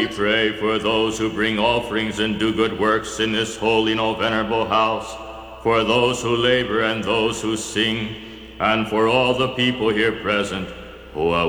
We pray for those who bring offerings and do good works in this holy and venerable house, for those who labor and those who sing, and for all the people here present, who are